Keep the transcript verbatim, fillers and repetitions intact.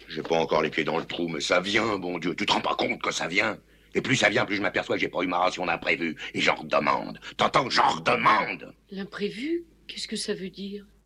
J'ai pas encore les pieds dans le trou, mais ça vient, bon Dieu. Tu te rends pas compte que ça vient? Et plus ça vient, plus je m'aperçois que j'ai pas eu ma ration d'imprévu. Et j'en redemande. T'entends? J'en redemande. L'imprévu? Qu'est-ce que ça veut dire?